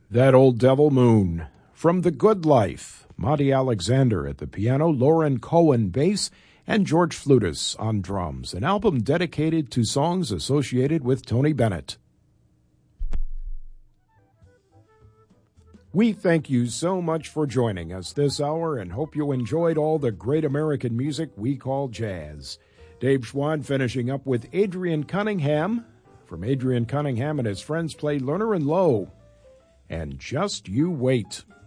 That Old Devil Moon. From The Good Life, Monty Alexander at the piano, Lauren Cohen bass, and George Flutis on drums, an album dedicated to songs associated with Tony Bennett. We thank you so much for joining us this hour and hope you enjoyed all the great American music we call jazz. Dave Schwad finishing up with Adrian Cunningham. From Adrian Cunningham and his friends play Lerner and Lowe. And Just You Wait.